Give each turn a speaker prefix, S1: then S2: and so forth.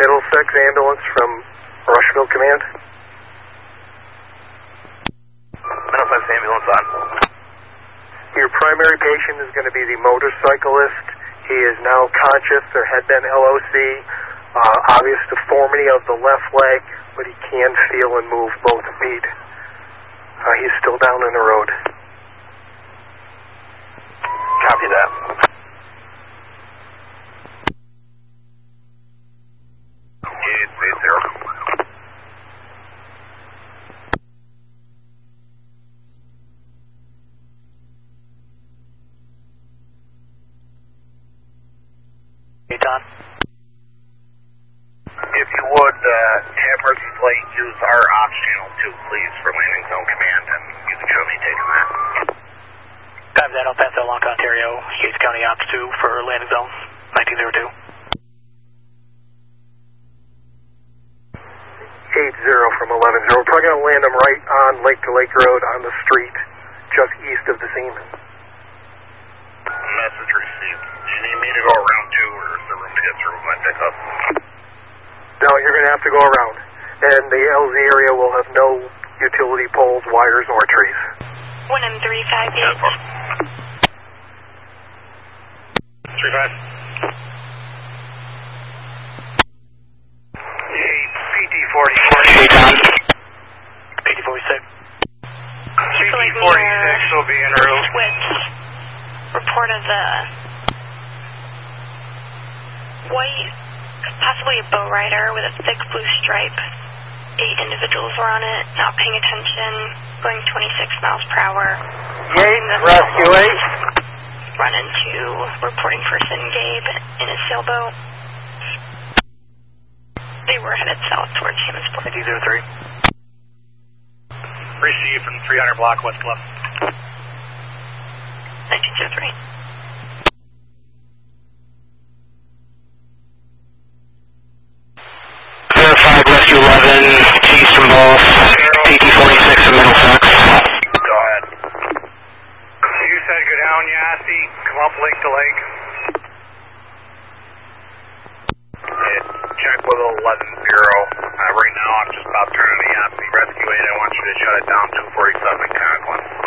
S1: Middlesex ambulance from Rushville Command.
S2: Middlesex ambulance on.
S1: Your primary patient is going to be the motorcyclist. He is now conscious. There had been LOC, obvious deformity of the left leg, but he can feel and move both feet. He's still down in the road.
S2: Copy that. It's 80.
S3: Don.
S2: If you would, have emergency flight use our ops channel 2, please, for landing zone command, and you can show me taking that.
S3: Copy that, El Paso, Lonka, Ontario, Yates County Ops 2 for landing zone, 1902.
S1: 80 from 11-0. We're probably going to land him right on Lake to Lake Road on the street, just east of the scene.
S2: Message received. Do you need me to go around too, or is there room to get through my pickup?
S1: No, you're going to have to go around. And the LZ area will have no utility poles, wires, or trees.
S4: 1M358.
S2: 35.
S3: PT-46.
S2: PT-46 will be en route.
S4: Switch. Report of the white, possibly a bow rider with a thick blue stripe. 8 individuals were on it, not paying attention, going 26 miles per hour.
S1: Yates, Rescue 8.
S4: Run into reporting person Gabe in his sailboat. They were headed south towards Hammondsport.
S3: 1903.
S2: Received from 300 block West Club.
S4: 1903.
S3: Verified, Rescue 11, East from both, PT-46 from Middlesex.
S2: Go ahead. You said go down Yassi, come up lake to lake. Check with 11-0. Right now I'm just about turning to Yassi. Rescue 8, I want you to shut it down 247 Conklin.